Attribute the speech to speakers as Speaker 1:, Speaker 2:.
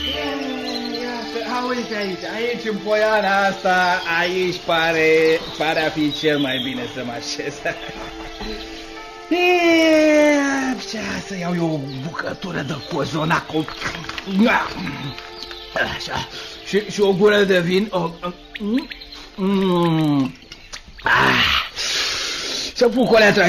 Speaker 1: Uite aici în poiana asta, aici pare a fi cel mai bine să mă așez. Să iau eu o bucătură de cozonac. Așa. Și o gură de vin. Să pun coleața